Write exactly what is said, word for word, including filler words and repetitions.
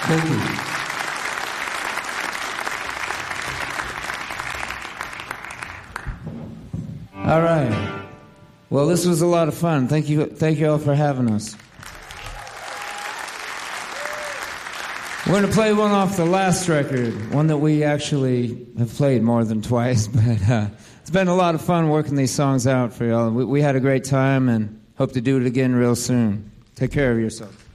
Thank you. All right. Well, this was a lot of fun. Thank you, thank you all for having us. We're going to play one off the last record, one that we actually have played more than twice, but uh, it's been a lot of fun working these songs out for y'all. We, we had a great time and hope to do it again real soon. Take care of yourself.